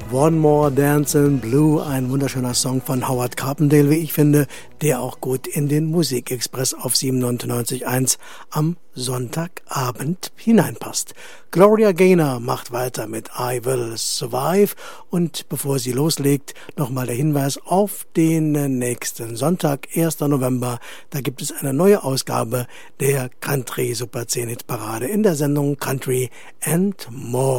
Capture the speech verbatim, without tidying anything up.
One More Dancing Blue, ein wunderschöner Song von Howard Carpendale, wie ich finde, der auch gut in den Musikexpress auf siebenundneunzig Komma eins am Sonntagabend hineinpasst. Gloria Gaynor macht weiter mit I Will Survive und bevor sie loslegt, nochmal der Hinweis auf den nächsten Sonntag, ersten November, da gibt es eine neue Ausgabe der Country Super zehn Hit Parade in der Sendung Country and More.